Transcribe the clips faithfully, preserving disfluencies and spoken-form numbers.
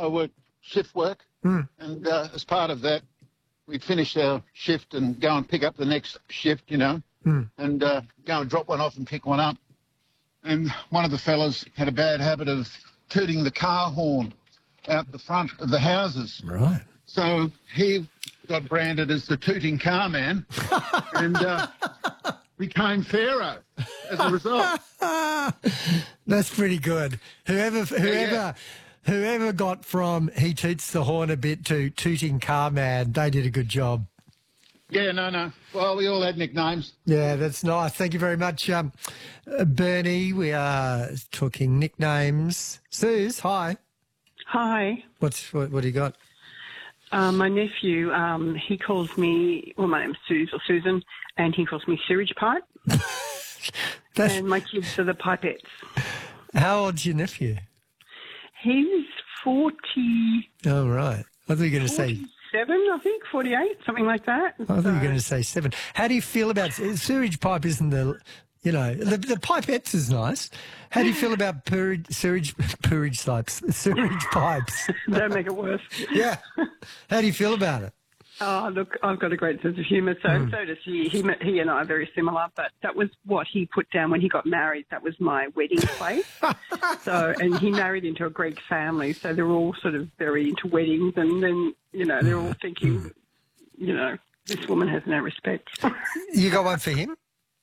I worked shift work, Mm. and uh, as part of that, we'd finish our shift and go and pick up the next shift, you know, Mm. and uh, go and drop one off and pick one up. And one of the fellas had a bad habit of tooting the car horn out the front of the houses. Right. So he got branded as the tooting car man and uh, became Pharaoh as a result. That's pretty good. Whoever, whoever, yeah. whoever got from he toots the horn a bit to tooting car man, they did a good job. Yeah, no, no. Well, we all had nicknames. Yeah, that's nice. Thank you very much, um, uh, Bernie. We are talking nicknames. Suze, hi. Hi. What's what? What do you got? Um, my nephew, um, he calls me, well, my name's Suze or Susan, and he calls me Sewage Pipe. That's, And my kids are the Pipettes. how old's your nephew? He's forty, Oh, right. I thought you were going to say. forty-seven, I think, forty-eight, something like that. I thought you were going to say seven. How do you feel about sewage pipe? Isn't the, you know, the, the pipettes is nice. How do you feel about purage, sewage, purage pipes, sewage pipes? Don't make it worse. Yeah. How do you feel about it? Oh, look, I've got a great sense of humour, so Mm. so does he. he. He and I are very similar, but that was what he put down when he got married. That was my wedding place. So, and he married into a Greek family, so they're all sort of very into weddings, and then, you know, they're all thinking, you know, this woman has no respect. You got one for him?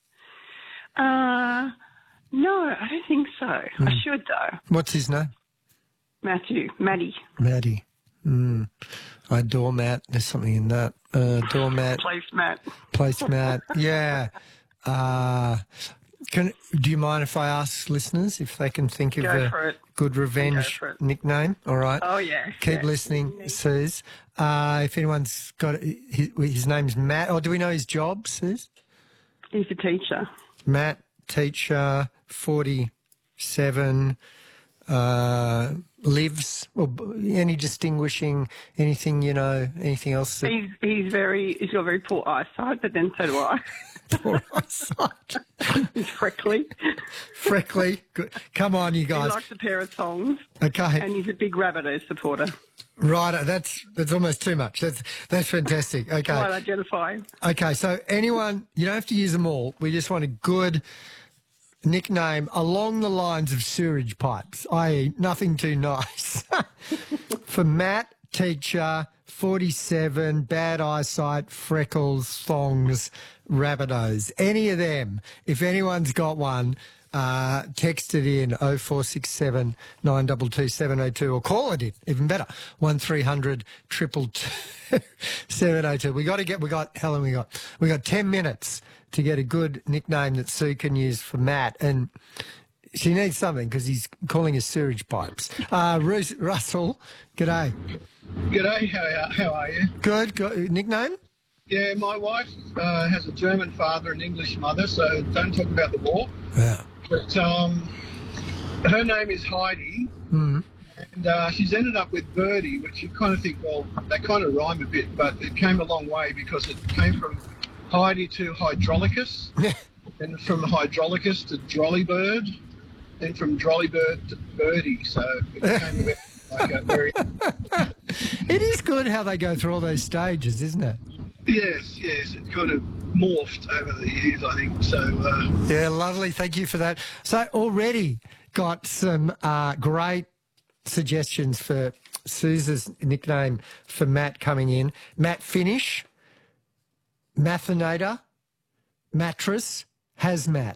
Uh, no, I don't think so. I should, though. What's his name? Matthew, Maddie. Maddie. Mm. I doormat. There's something in that. Uh, doormat. Placemat. Placemat. Yeah. Uh, can do you mind if I ask listeners if they can think of Go for a it. good Go revenge for it. nickname? All right. Oh, yeah. Keep yeah. listening, Suze. Uh, if anyone's got his, his name's Matt. Or do we know his job, Suze? He's a teacher. Matt, teacher, forty-seven, uh, lives. Or any distinguishing, anything, you know, anything else? That, He's he's very he's got very poor eyesight, but then so do I. poor eyesight. He's freckly. Freckly. Good. Come on, you He guys. likes a pair of thongs, Okay. and he's a big Rabbitohs supporter. Right. That's that's almost too much. That's that's fantastic. Okay. Quite identify. Okay, so anyone, you don't have to use them all. We just want a good nickname along the lines of sewage pipes, that is nothing too nice. For Matt, teacher, forty-seven, bad eyesight, freckles, thongs, Rabbitohs. Any of them. If anyone's got one, uh, text it in oh four six seven, nine two two, seven oh two or call it in, even better, one three hundred, two two two, seven oh two. We got to get, we got, Helen, we got, we got ten minutes to get a good nickname that Sue can use for Matt. And she needs something because he's calling us sewage pipes. Uh, Ruth, Russell, g'day. G'day, how, how are you? Good, good. Nickname? Yeah, my wife uh, has a German father and English mother, so don't talk about the war. Yeah. But um, her name is Heidi, Mm. and uh, she's ended up with Birdie, which you kind of think, well, they kind of rhyme a bit, but it came a long way because it came from Heidi to Hydraulicus, Yeah. and from Hydraulicus to Drollybird, then from Drollybird to Birdie, so it became a bit like a very... It is good how they go through all those stages, isn't it? Yes, yes, it kind of morphed over the years, I think, so... Uh, Yeah, lovely. Thank you for that. So already got some uh, great suggestions for Suze's nickname for Matt coming in. Matt Finish, Mathinator, Mattress, Hazmat.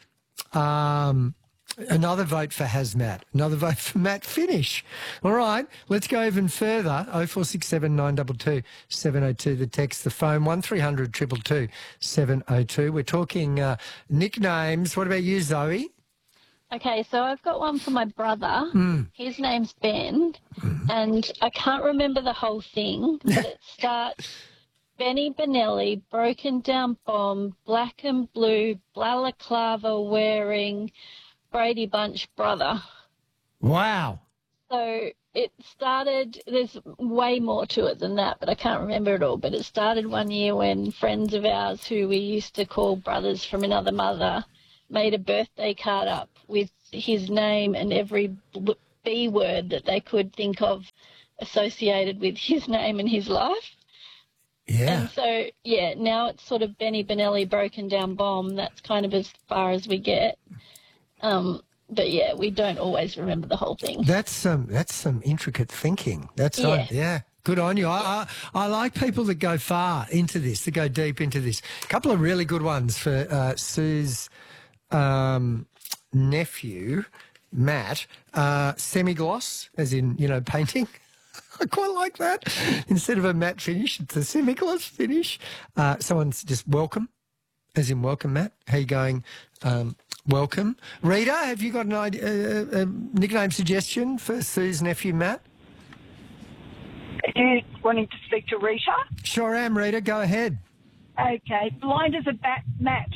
Um, another vote for Hazmat. Another vote for Matt Finish. All right, let's go even further. oh four six seven, nine two two, seven oh two, the text, the phone, one three hundred, two two two, seven oh two. We're talking uh, nicknames. What about you, Zoe? Okay, so I've got one for my brother. Mm. His name's Ben, and I can't remember the whole thing, but it starts Benny Benelli, broken down bomb, black and blue, balaclava wearing, Brady Bunch brother. Wow. So it started, there's way more to it than that, but I can't remember it all. But it started one year when friends of ours who we used to call brothers from another mother made a birthday card up with his name and every bl- B word that they could think of associated with his name and his life. Yeah. And so, yeah, now it's sort of Benny Benelli broken down bomb. That's kind of as far as we get. Um, but, yeah, we don't always remember the whole thing. That's some that's some intricate thinking. That's Yeah. right. Yeah. Good on you. I, I I like people that go far into this, that go deep into this. A couple of really good ones for uh, Sue's um, nephew, Matt. Uh, semi-gloss, as in, you know, painting. I quite like that. Instead of a matte finish, it's a semi-gloss finish. Uh, someone's just welcome, as in welcome, Matt. How you going? Um, welcome. Rita, have you got an idea, uh, a nickname suggestion for Sue's nephew, Matt? Are you wanting to speak to Rita? Sure am, Rita. Go ahead. Okay, blind as a bat, Matt.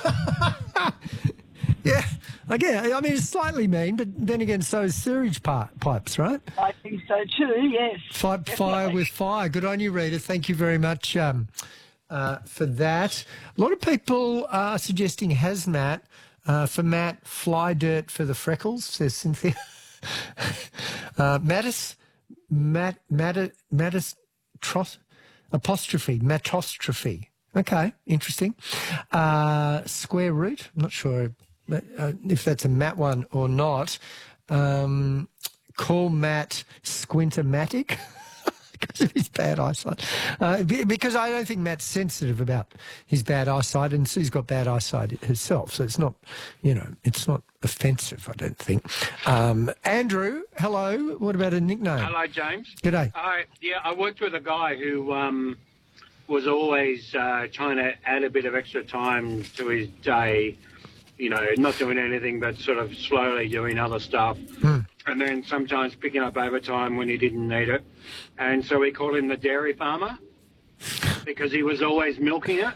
Yeah, again, I mean, it's slightly mean, but then again, so is sewage pi- pipes, right? I think so too, yes. Fight fire with fire. Good on you, Rita. Thank you very much um, uh, for that. A lot of people are suggesting hazmat. Uh, for Matt, fly dirt for the freckles, says Cynthia. uh, Mattis, Matt, Matt, Mattis, tros, apostrophe, matostrophe. Okay, interesting. Uh, square root, I'm not sure uh, if that's a Matt one or not. Um, call Matt Squintomatic because of his bad eyesight. Uh, be- because I don't think Matt's sensitive about his bad eyesight, and Sue's got bad eyesight herself, so it's not, you know, it's not offensive, I don't think. Um, Andrew, hello. What about a nickname? Hello, James. G'day. Uh, yeah, I worked with a guy who um, was always uh, trying to add a bit of extra time to his day, you know, not doing anything but sort of slowly doing other stuff. Hmm. And then sometimes picking up overtime when he didn't need it. And so we called him the dairy farmer because he was always milking it.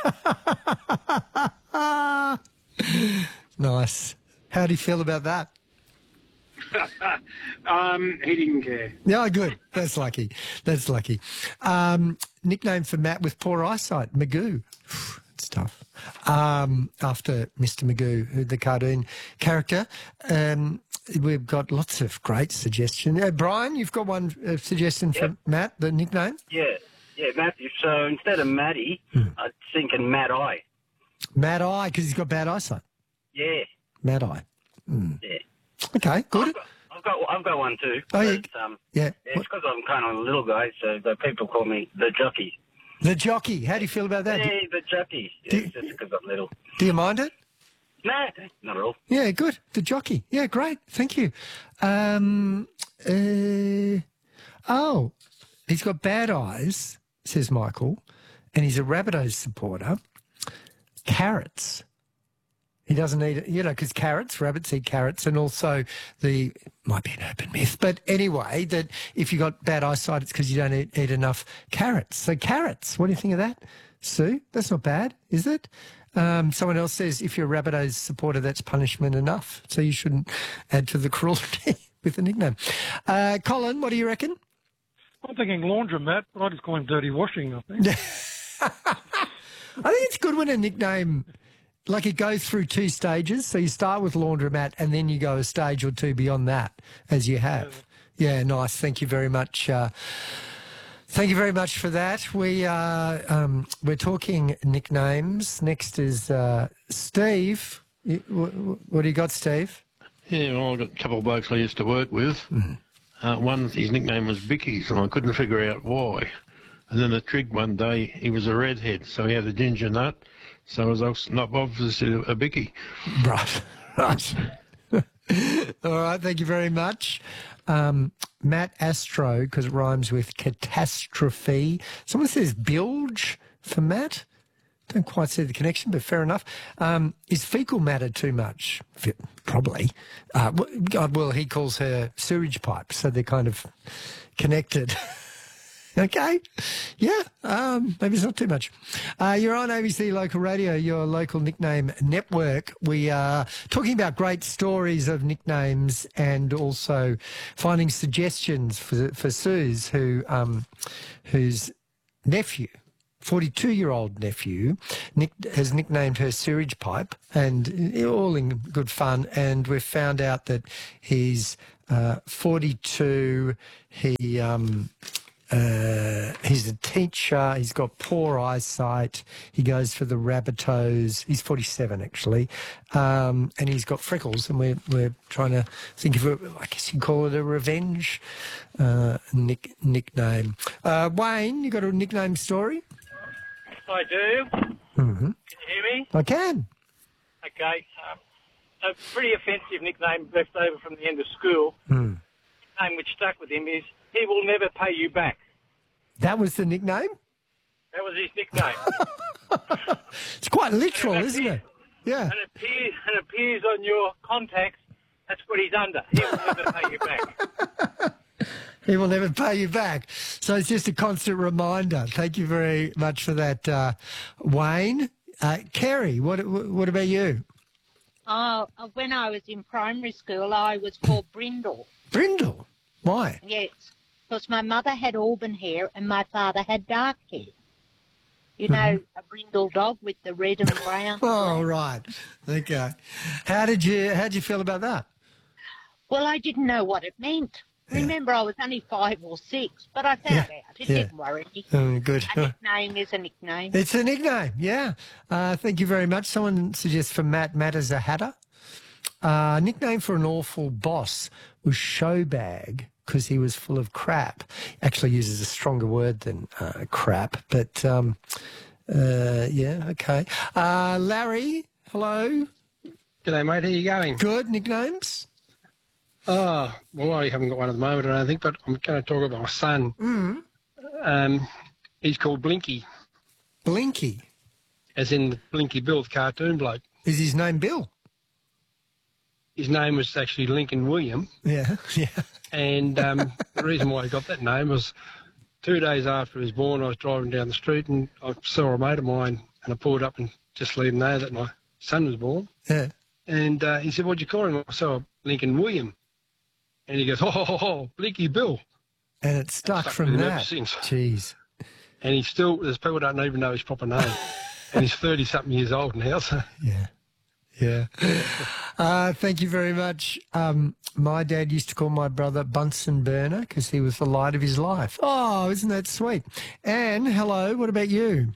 Nice. How do you feel about that? um, he didn't care. Yeah, good. That's lucky. That's lucky. Um, nickname for Matt with poor eyesight, Magoo. It's tough. Um, after Mister Magoo, who the cartoon character. Um, we've got lots of great suggestions. Uh, Brian, you've got one uh, suggestion Yep. for Matt, the nickname? Yeah, yeah, Matthew. So instead of Matty, Hmm. I'm thinking Mad Eye. Mad Eye, because he's got bad eyesight. Yeah, Mad Eye. Mm. yeah. Okay, good. I've got, I've got, I've got one too. Oh, yeah. But, um, Yeah. it's because I'm kind of a little guy, so the people call me the jockey. The jockey. How do you feel about that? Yeah, the jockey. Do- It's just because I'm little. Do you mind it? Nah, not at all. Yeah, good. The jockey. Yeah, great. Thank you. Um, uh, oh, he's got bad eyes, says Michael, and he's a Rabbitohs supporter. Carrots. He doesn't eat it, you know, because carrots, rabbits eat carrots, and also the, might be an urban myth, but anyway, that if you got bad eyesight, it's because you don't eat, eat enough carrots. So carrots, what do you think of that, Sue? That's not bad, is it? Um, someone else says if you're a Rabbitohs supporter, that's punishment enough, so you shouldn't add to the cruelty with a nickname. Uh, Colin, what do you reckon? I'm thinking laundromat, but I just call him dirty washing, I think. I think it's good when a nickname, like it goes through two stages. So you start with laundromat and then you go a stage or two beyond that, as you have. Yeah, nice. Thank you very much. Uh, thank you very much for that. We are um, we're talking nicknames. Next is uh, Steve. You- wh- What do you got, Steve? Yeah, well, I've got a couple of blokes I used to work with. Uh, one, his nickname was Vicky, so I couldn't figure out why. And then the trig one day, he was a redhead, so he had a ginger nut. So I was also not obviously a Vicky. Right, right. All right, thank you very much. Um, Matt Astro, because it rhymes with catastrophe. Someone says bilge for Matt. Don't quite see the connection, but fair enough. Um, is fecal matter too much? F- Probably. Uh, w- God, well, he calls her sewage pipe, so they're kind of connected. Okay. Yeah, um, maybe it's not too much. Uh, you're on A B C Local Radio, your local nickname network. We are talking about great stories of nicknames and also finding suggestions for for Suze, who um, whose nephew, forty-two-year-old nephew, Nick, has nicknamed her sewage pipe, and all in good fun. And we've found out that he's uh, forty-two. He um, uh, he's a teacher. He's got poor eyesight. He goes for the Rabbitohs. He's forty-seven actually, um, and he's got freckles. And we're we're trying to think of a, I guess you'd call it a revenge uh, nick, nickname. Uh, Wayne, you got a nickname story? I do. Mm-hmm. Can you hear me? I can. Okay. Um, a pretty offensive nickname left over from the end of school. Mm. Nickname which stuck with him is, he will never pay you back. That was the nickname? That was his nickname. It's quite literal, And it isn't it? Yeah. And it appears, and appears on your contacts, that's what he's under. He will never pay you back. He will never pay you back. So it's just a constant reminder. Thank you very much for that, uh, Wayne. Uh, Kerry, what what about you? Oh, when I was in primary school, I was called Brindle. Brindle? Why? Yes, because my mother had auburn hair and my father had dark hair. You know, a brindle dog with the red and brown. Oh, right. Okay. How did you how did you feel about that? Well, I didn't know what it meant. Yeah. Remember, I was only five or six, but I found Yeah. out. It Yeah. didn't worry me. Oh, good. A nickname is a nickname. It's a nickname, yeah. Uh, thank you very much. Someone suggests for Matt, Matt is a hatter. Uh, nickname for an awful boss was Showbag because he was full of crap. Actually uses a stronger word than uh, crap, but um, uh, yeah, okay. Uh, Larry, hello. G'day, mate. How you going? Good. Nicknames? Oh, well, I haven't got one at the moment, I don't think, but I'm going to talk about my son. Mm. Um, he's called Blinky. Blinky? As in the Blinky Bill, the cartoon bloke. Is his name Bill? His name was actually Lincoln William. Yeah, yeah. And um, the reason why he got that name was two days after he was born, I was driving down the street and I saw a mate of mine and I pulled up and just let him know that my son was born. Yeah. And uh, he said, what'd you call him? I said, Lincoln William. And he goes, oh, oh, oh Blinky Bill. And it stuck, stuck from with him ever that. since. Jeez. And he's still, there's people don't even know his proper name. And he's thirty-something years old now. So. Yeah. Yeah. Uh, thank you very much. Um, my dad used to call my brother Bunsen Burner because he was the light of his life. Oh, isn't that sweet? Anne, hello. What about you?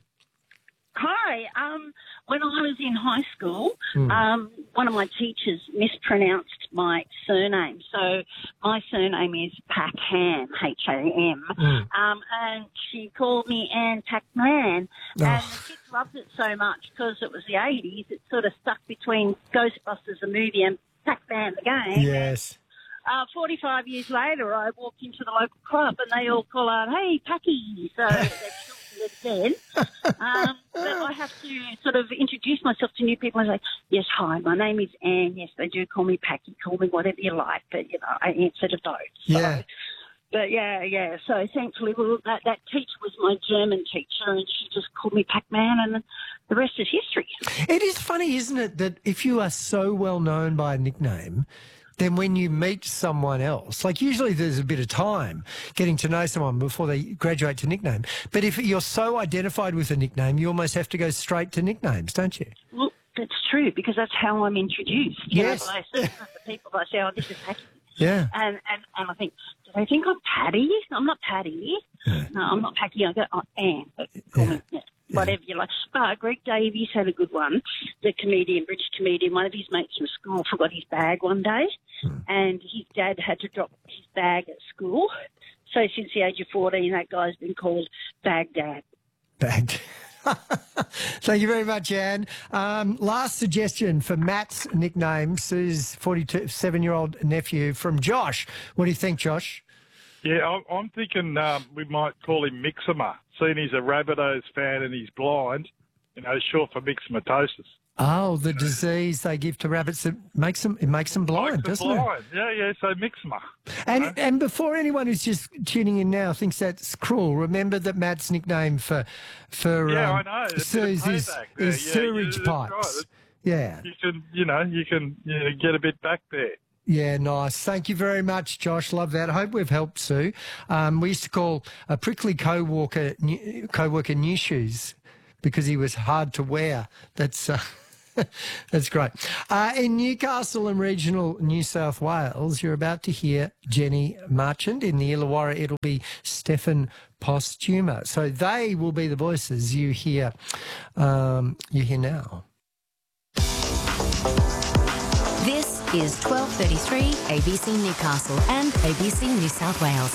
Hi. Um, when I was in high school, Mm. um, one of my teachers mispronounced my surname. So my surname is Pac-Ham, H A M. Mm. Um, and she called me Anne Pac-Man. Oh. And the kids loved it so much because it was the eighties. It sort of stuck between Ghostbusters, the movie, and Pac-Man, the game. Yes. Uh, forty-five years later, I walked into the local club and they all call out, hey, Packy. So they've shortened it then. Um, but I have to sort of introduce myself to new people and say, yes, hi, my name is Anne. Yes, they do call me Packy. Call me whatever you like. But, you know, I answer to those. So, Yeah. But, yeah, yeah. So, thankfully, well, that, that teacher was my German teacher and she just called me Pac-Man and the rest is history. It is funny, isn't it, that if you are so well known by a nickname, then when you meet someone else, like usually there's a bit of time getting to know someone before they graduate to nickname. But if you're so identified with a nickname, you almost have to go straight to nicknames, don't you? Well, that's true because that's how I'm introduced. You Yes. know, I say to the people, I say, oh, this is Packy. Yeah. And, and, and I think, do they think I'm Patty? I'm not Patty. No, I'm not Packy. I go, oh, Anne. But call me, yeah, whatever you like. But Greg Davies had a good one. The comedian, British comedian, one of his mates from school forgot his bag one day. And his dad had to drop his bag at school. So since the age of fourteen, that guy's been called Baghdad. Bagged. Thank you very much, Anne. Um, last suggestion for Matt's nickname, Sue's forty-seven-year-old nephew, from Josh. What do you think, Josh? Yeah, I'm, I'm thinking um, we might call him Mixima, seeing he's a Rabbitohs fan and he's blind, you know, short for myxomatosis. Oh, the disease they give to rabbits that makes them it makes them blind, Makes doesn't them it? blind. Yeah, yeah, so Mixima. And you know? and before anyone who's just tuning in now thinks that's cruel, remember that Matt's nickname for for Yeah, um, I know. It's a Suze is, payback there. is Yeah, sewage yeah, that's pipes. right. Yeah. You can, you know, you can you know, get a bit back there. Yeah, nice. Thank you very much, Josh. Love that. I hope we've helped Sue. Um, we used to call a prickly co-worker, co-worker new shoes because he was hard to wear. That's uh, That's great. Uh, in Newcastle and regional New South Wales, you're about to hear Jenny Marchant. In the Illawarra, it'll be Stefan Postuma. So they will be the voices you hear, um, you hear now. This is twelve thirty-three A B C Newcastle and A B C New South Wales.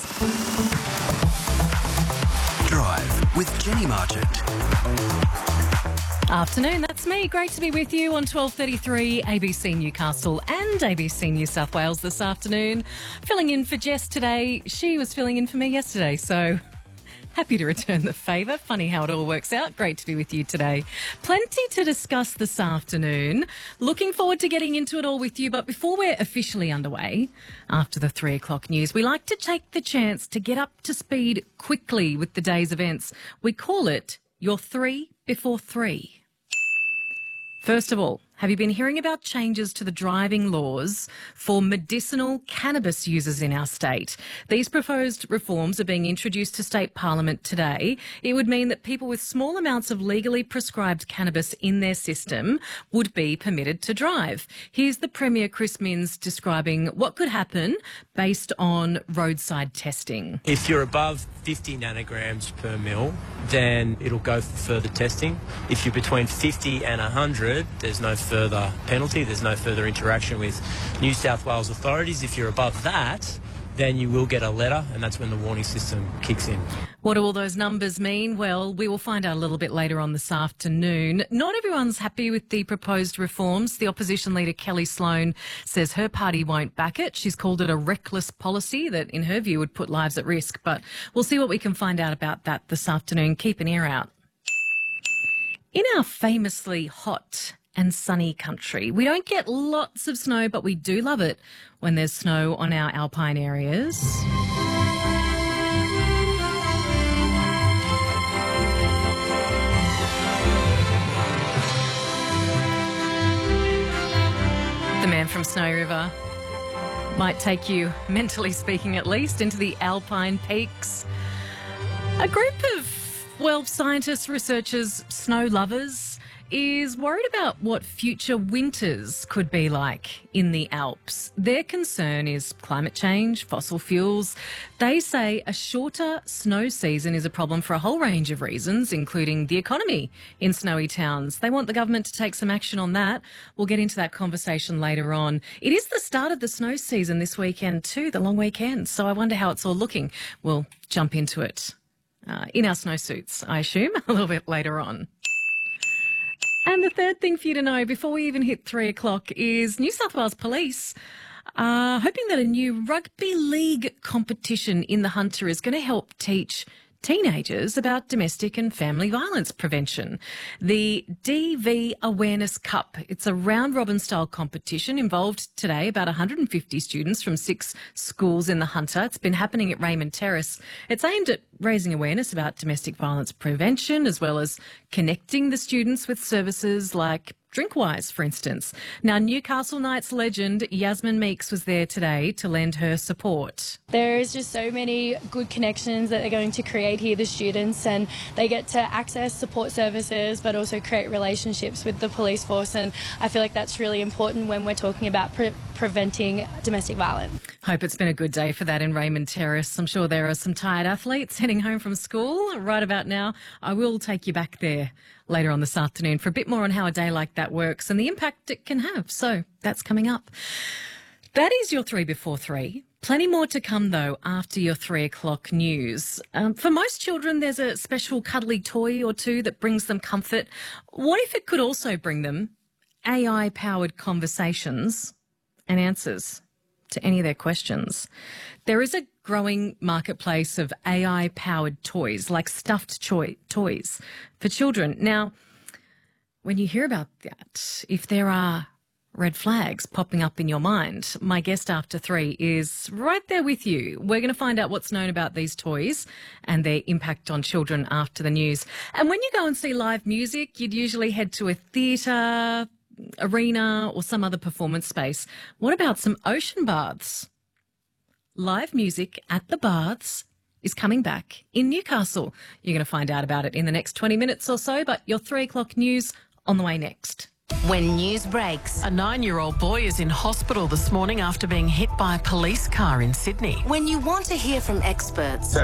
Drive with Jenny Marchant. Afternoon, that's me. Great to be with you on twelve thirty-three A B C Newcastle and A B C New South Wales this afternoon. Filling in for Jess today. She was filling in for me yesterday, so happy to return the favour. Funny how it all works out. Great to be with you today. Plenty to discuss this afternoon. Looking forward to getting into it all with you. But before we're officially underway, after the three o'clock news, we like to take the chance to get up to speed quickly with the day's events. We call it Your Three Before Three. First of all, have you been hearing about changes to the driving laws for medicinal cannabis users in our state? These proposed reforms are being introduced to state parliament today. It would mean that people with small amounts of legally prescribed cannabis in their system would be permitted to drive. Here's the Premier, Chris Minns, describing what could happen based on roadside testing. If you're above fifty nanograms per mil, then it'll go for further testing. If you're between fifty and one hundred, there's no further penalty, there's no further interaction with New South Wales authorities. If you're above that, then you will get a letter, and that's when the warning system kicks in. What do all those numbers mean? Well, we will find out a little bit later on this afternoon. Not everyone's happy with the proposed reforms. The opposition leader, Kelly Sloan, says her party won't back it. She's called it a reckless policy that, in her view, would put lives at risk. But we'll see what we can find out about that this afternoon. Keep an ear out. In our famously hot and sunny country, we don't get lots of snow, but we do love it when there's snow on our alpine areas. The man from Snow River might take you, mentally speaking at least, into the alpine peaks. A group of, well, scientists, researchers, snow lovers is worried about what future winters could be like in the Alps. Their concern is climate change, fossil fuels. They say a shorter snow season is a problem for a whole range of reasons, including the economy in snowy towns. They want the government to take some action on that. We'll get into that conversation later on. It is the start of the snow season this weekend too, the long weekend, so I wonder how it's all looking. We'll jump into it uh, in our snowsuits, I assume, a little bit later on. And the third thing for you to know before we even hit three o'clock is New South Wales Police are hoping that a new rugby league competition in the Hunter is going to help teach teenagers about domestic and family violence prevention. The D V Awareness Cup. It's a round-robin style competition involved today about one hundred fifty students from six schools in the Hunter. It's been happening at Raymond Terrace. It's aimed at raising awareness about domestic violence prevention as well as connecting the students with services like Drinkwise, for instance. Now, Newcastle Knights legend Yasmin Meeks was there today to lend her support. There's just so many good connections that they're going to create here, the students, and they get to access support services but also create relationships with the police force, and I feel like that's really important when we're talking about pre- preventing domestic violence. Hope it's been a good day for that in Raymond Terrace. I'm sure there are some tired athletes heading home from school right about now. I will take you back there later on this afternoon for a bit more on how a day like that works and the impact it can have. So that's coming up. That is your three before three. Plenty more to come, though, after your three o'clock news. Um, for most children, there's a special cuddly toy or two that brings them comfort. What if it could also bring them A I-powered conversations and answers to any of their questions? There is a growing marketplace of A I-powered toys, like stuffed choi- toys for children. Now, when you hear about that, if there are red flags popping up in your mind, my guest after three is right there with you. We're going to find out what's known about these toys and their impact on children after the news. And when you go and see live music, you'd usually head to a theatre, arena or some other performance space. What about some ocean baths? Live music at the baths is coming back in Newcastle. You're going to find out about it in the next twenty minutes or so, but your three o'clock news on the way next. When news breaks. A nine-year-old boy is in hospital this morning after being hit by a police car in Sydney. When you want to hear from experts. So